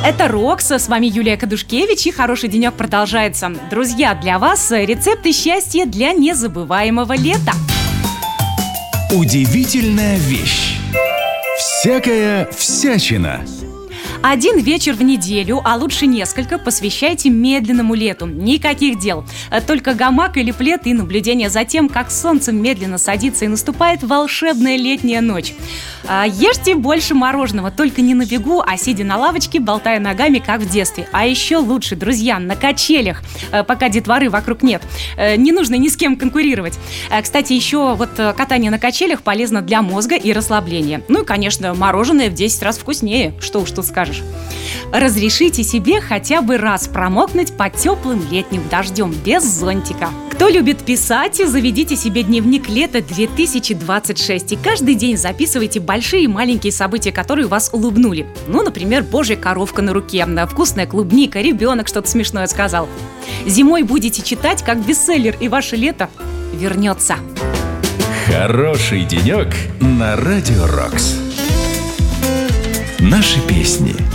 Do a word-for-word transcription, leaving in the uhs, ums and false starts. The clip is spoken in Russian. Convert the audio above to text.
Это Рокс, с вами Юлия Кадушкевич, и хороший денек продолжается. Друзья, для вас рецепты счастья для незабываемого лета. Удивительная вещь. Всякая всячина. Один вечер в неделю, а лучше несколько, посвящайте медленному лету. Никаких дел. Только гамак или плед и наблюдение за тем, как солнце медленно садится и наступает волшебная летняя ночь. Ешьте больше мороженого, только не на бегу, а сидя на лавочке, болтая ногами, как в детстве. А еще лучше, друзья, на качелях, пока детворы вокруг нет. Не нужно ни с кем конкурировать. Кстати, еще вот катание на качелях полезно для мозга и расслабления. Ну и, конечно, мороженое в десять раз вкуснее. Что уж тут скажешь. Разрешите себе хотя бы раз промокнуть под теплым летним дождем без зонтика. Кто любит писать, заведите себе дневник лета две тысячи двадцать шесть и каждый день записывайте большие и маленькие события, которые вас улыбнули. Ну, например, божья коровка на руке, вкусная клубника, ребенок что-то смешное сказал. Зимой будете читать как бестселлер, и ваше лето вернется. Хороший денек на Радио Рокс. Наши песни,